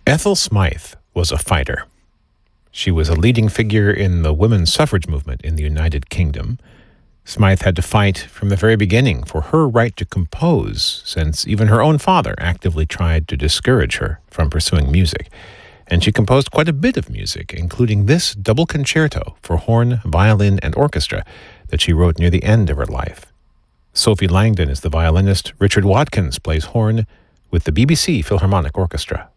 Ethel Smythe was a fighter. She was a leading figure in the women's suffrage movement in the United Kingdom. Smythe had to fight from the very beginning for her right to compose, since even her own father actively tried to discourage her from pursuing music. And she composed quite a bit of music, including this double concerto for horn, violin, and orchestra that she wrote near the end of her life. Sophie Langdon is the violinist. Richard Watkins plays horn with the BBC Philharmonic Orchestra.